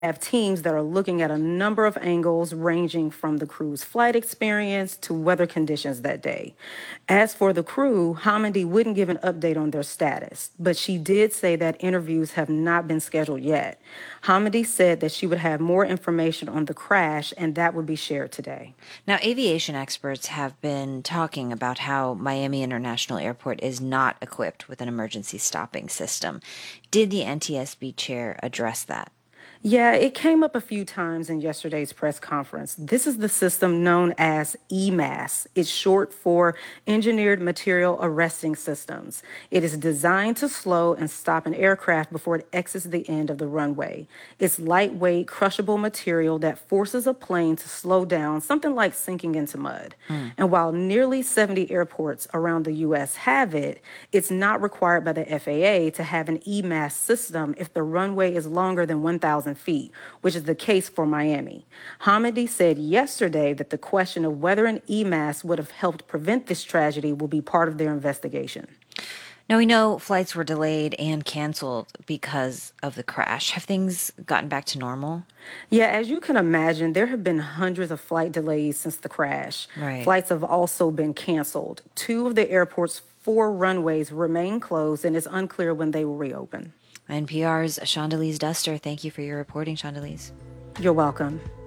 have teams that are looking at a number of angles ranging from the crew's flight experience to weather conditions that day. As for the crew, Hamidi wouldn't give an update on their status, but she did say that interviews have not been scheduled yet. Hamidi said that she would have more information on the crash and that would be shared today. Now, aviation experts have been talking about how Miami International Airport is not equipped with an emergency stopping system. Did the NTSB chair address that? Yeah, it came up a few times in yesterday's press conference. This is the system known as EMAS. It's short for Engineered Material Arresting Systems. It is designed to slow and stop an aircraft before it exits the end of the runway. It's lightweight, crushable material that forces a plane to slow down, something like sinking into mud. And while nearly 70 airports around the U.S. have it, it's not required by the FAA to have an EMAS system if the runway is longer than 1,000 feet, which is the case for Miami. Hamidi said yesterday that the question of whether an EMAS would have helped prevent this tragedy will be part of their investigation. Now, we know flights were delayed and canceled because of the crash. Have things gotten back to normal? Yeah, as you can imagine, there have been hundreds of flight delays since the crash. Right. Flights have also been canceled. Two of the airport's four runways remain closed, and it's unclear when they will reopen. NPR's Shondelise Duster, thank you for your reporting, Shondelise. You're welcome.